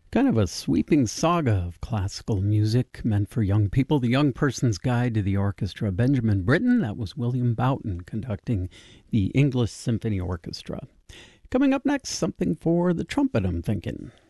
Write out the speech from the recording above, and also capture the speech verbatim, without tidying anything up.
Kind of a sweeping saga of classical music meant for young people. The Young Person's Guide to the Orchestra. Benjamin Britten, that was William Boughton conducting the English Symphony Orchestra. Coming up next, something for the trumpet, I'm thinking.